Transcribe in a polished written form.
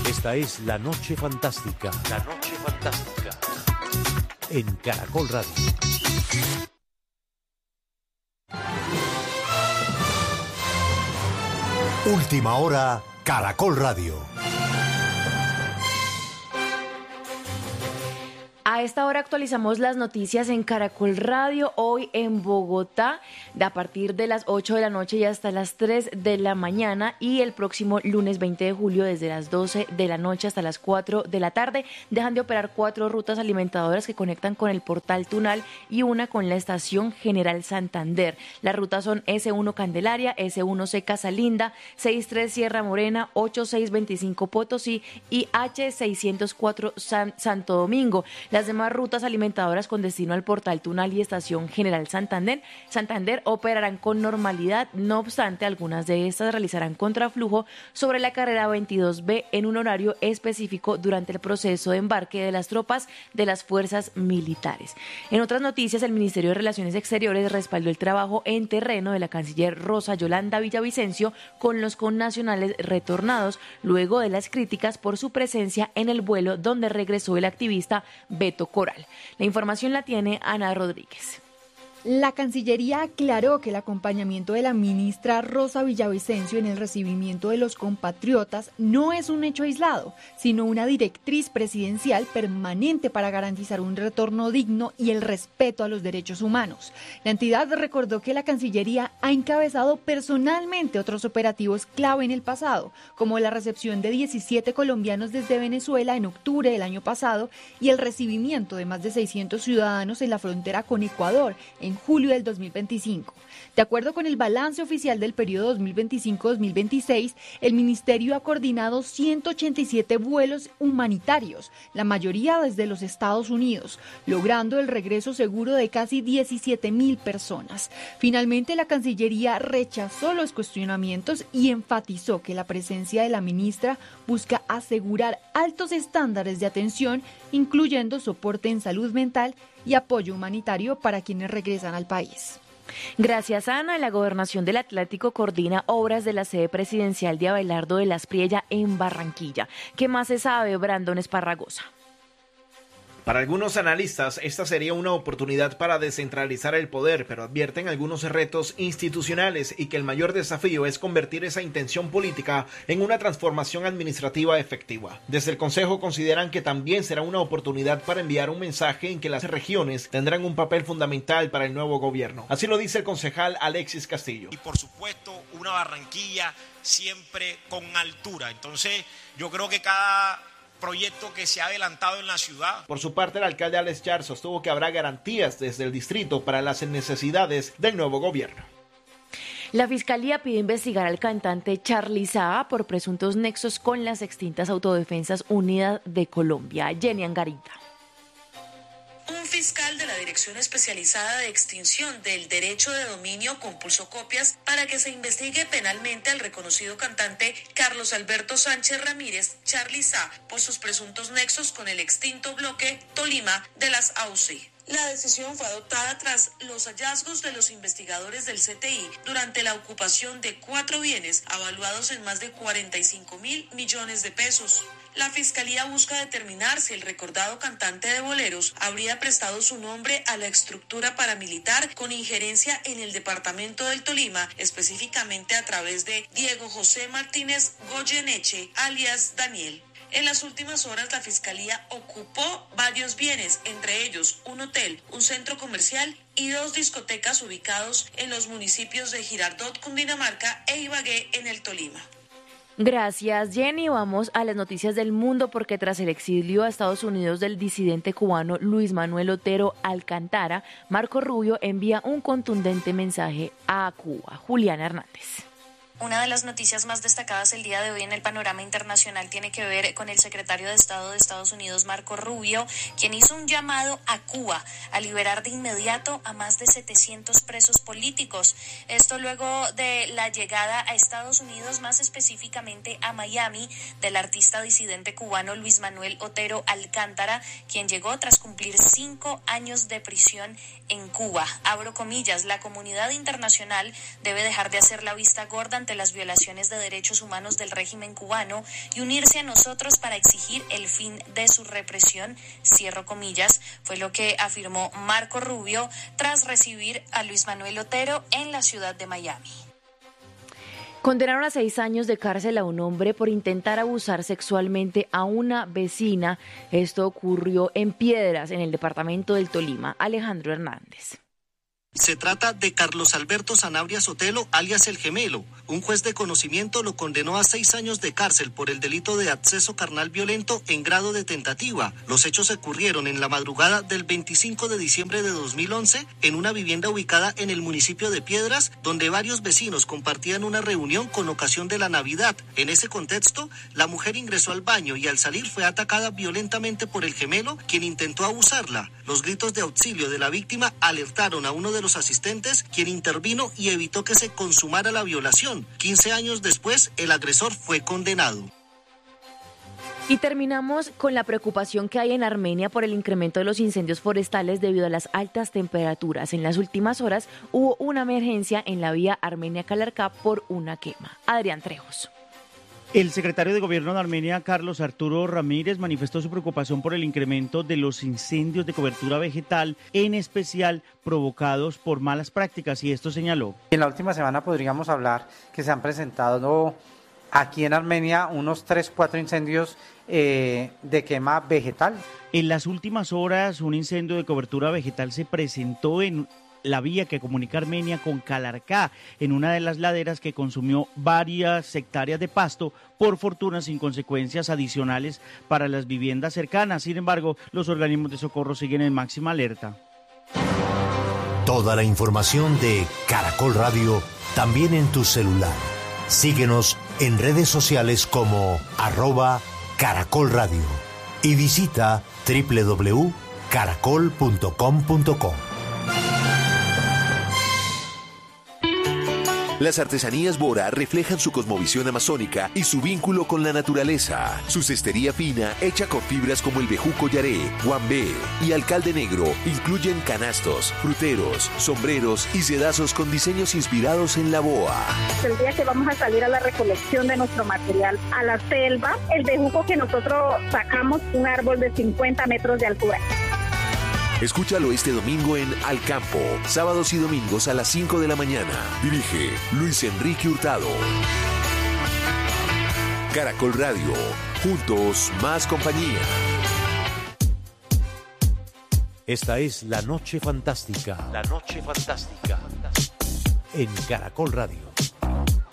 Esta es La Noche Fantástica. La Noche Fantástica. En Caracol Radio. Última hora, Caracol Radio. A esta hora actualizamos las noticias en Caracol Radio. Hoy en Bogotá, a partir de las 8 de la noche y hasta las 3 de la mañana, y el próximo lunes 20 de julio desde las 12 de la noche hasta las 4 de la tarde, dejan de operar 4 rutas alimentadoras que conectan con el Portal Tunal y una con la Estación General Santander. Las rutas son S1 Candelaria, S1C Casalinda, 63 Sierra Morena, 8625 Potosí y H604 Santo Domingo. Las demás rutas alimentadoras con destino al Portal Tunal y Estación General Santander operarán con normalidad. No obstante, algunas de estas realizarán contraflujo sobre la carrera 22B en un horario específico durante el proceso de embarque de las tropas de las fuerzas militares. En otras noticias, el Ministerio de Relaciones Exteriores respaldó el trabajo en terreno de la canciller Rosa Yolanda Villavicencio con los connacionales retornados luego de las críticas por su presencia en el vuelo donde regresó el activista Beto Coral. La información la tiene Ana Rodríguez. La Cancillería aclaró que el acompañamiento de la ministra Rosa Villavicencio en el recibimiento de los compatriotas no es un hecho aislado, sino una directriz presidencial permanente para garantizar un retorno digno y el respeto a los derechos humanos. La entidad recordó que la Cancillería ha encabezado personalmente otros operativos clave en el pasado, como la recepción de 17 colombianos desde Venezuela en octubre del año pasado y el recibimiento de más de 600 ciudadanos en la frontera con Ecuador en julio del 2025. De acuerdo con el balance oficial del periodo 2025-2026, el Ministerio ha coordinado 187 vuelos humanitarios, la mayoría desde los Estados Unidos, logrando el regreso seguro de casi 17.000 personas. Finalmente, la Cancillería rechazó los cuestionamientos y enfatizó que la presencia de la ministra busca asegurar altos estándares de atención, incluyendo soporte en salud mental y apoyo humanitario para quienes regresan al país. Gracias, Ana. La Gobernación del Atlántico coordina obras de la sede presidencial de Abelardo de la Espriella en Barranquilla. ¿Qué más se sabe, Brandon Esparragosa? Para algunos analistas, esta sería una oportunidad para descentralizar el poder, pero advierten algunos retos institucionales y que el mayor desafío es convertir esa intención política en una transformación administrativa efectiva. Desde el Consejo consideran que también será una oportunidad para enviar un mensaje en que las regiones tendrán un papel fundamental para el nuevo gobierno. Así lo dice el concejal Alexis Castillo. Y por supuesto, una Barranquilla siempre con altura. Entonces, yo creo que cada proyecto que se ha adelantado en la ciudad. Por su parte, el alcalde Alex Char sostuvo que habrá garantías desde el distrito para las necesidades del nuevo gobierno. La Fiscalía pide investigar al cantante Charly Saa por presuntos nexos con las extintas Autodefensas Unidas de Colombia. Jenny Angarita. Un fiscal de la Dirección Especializada de Extinción del Derecho de Dominio compulsó copias para que se investigue penalmente al reconocido cantante Carlos Alberto Sánchez Ramírez, Charly Saa, por sus presuntos nexos con el extinto bloque Tolima de las AUCI. La decisión fue adoptada tras los hallazgos de los investigadores del CTI durante la ocupación de 4 bienes avaluados en más de 45.000 millones de pesos. La Fiscalía busca determinar si el recordado cantante de boleros habría prestado su nombre a la estructura paramilitar con injerencia en el departamento del Tolima, específicamente a través de Diego José Martínez Goyeneche, alias Daniel. En las últimas horas, la Fiscalía ocupó varios bienes, entre ellos un hotel, un centro comercial y 2 discotecas ubicados en los municipios de Girardot, Cundinamarca, e Ibagué, en el Tolima. Gracias, Jenny. Vamos a las noticias del mundo, porque tras el exilio a Estados Unidos del disidente cubano Luis Manuel Otero Alcántara, Marco Rubio envía un contundente mensaje a Cuba. Juliana Hernández. Una de las noticias más destacadas el día de hoy en el panorama internacional tiene que ver con el secretario de Estado de Estados Unidos, Marco Rubio, quien hizo un llamado a Cuba a liberar de inmediato a más de 700 presos políticos. Esto luego de la llegada a Estados Unidos, más específicamente a Miami, del artista disidente cubano Luis Manuel Otero Alcántara, quien llegó tras cumplir 5 años de prisión en Cuba. Abro comillas, la comunidad internacional debe dejar de hacer la vista gorda ante ante las violaciones de derechos humanos del régimen cubano y unirse a nosotros para exigir el fin de su represión, cierro comillas, fue lo que afirmó Marco Rubio tras recibir a Luis Manuel Otero en la ciudad de Miami. Condenaron a 6 años de cárcel a un hombre por intentar abusar sexualmente a una vecina. Esto ocurrió en Piedras, en el departamento del Tolima. Alejandro Hernández. Se trata de Carlos Alberto Sanabria Sotelo, alias El Gemelo. Un juez de conocimiento lo condenó a 6 años de cárcel por el delito de acceso carnal violento en grado de tentativa. Los hechos ocurrieron en la madrugada del 25 de diciembre de 2011 en una vivienda ubicada en el municipio de Piedras, donde varios vecinos compartían una reunión con ocasión de la Navidad. En ese contexto, la mujer ingresó al baño y al salir fue atacada violentamente por El Gemelo, quien intentó abusarla. Los gritos de auxilio de la víctima alertaron a uno de los asistentes, quien intervino y evitó que se consumara la violación. 15 años después, el agresor fue condenado. Y terminamos con la preocupación que hay en Armenia por el incremento de los incendios forestales debido a las altas temperaturas. En las últimas horas hubo una emergencia en la vía Armenia-Calarcá por una quema. Adrián Trejos. El secretario de Gobierno de Armenia, Carlos Arturo Ramírez, manifestó su preocupación por el incremento de los incendios de cobertura vegetal, en especial provocados por malas prácticas, y esto señaló. En la última semana podríamos hablar que se han presentado aquí en Armenia unos 3-4 incendios de quema vegetal. En las últimas horas, un incendio de cobertura vegetal se presentó en la vía que comunica Armenia con Calarcá, en una de las laderas que consumió varias hectáreas de pasto, por fortuna sin consecuencias adicionales para las viviendas cercanas. Sin embargo, los organismos de socorro siguen en máxima alerta. Toda la información de Caracol Radio también en tu celular. Síguenos en redes sociales como @Caracol Radio y visita www.caracol.com.co. Las artesanías Bora reflejan su cosmovisión amazónica y su vínculo con la naturaleza. Su cestería fina, hecha con fibras como el bejuco yaré, guambé y alcalde negro, incluyen canastos, fruteros, sombreros y sedazos con diseños inspirados en la boa. El día que vamos a salir a la recolección de nuestro material a la selva, el bejuco que nosotros sacamos, un árbol de 50 metros de altura. Escúchalo este domingo en Al Campo, sábados y domingos a las 5 de la mañana. Dirige Luis Enrique Hurtado. Caracol Radio, juntos más compañía. Esta es La Noche Fantástica. La Noche Fantástica. En Caracol Radio.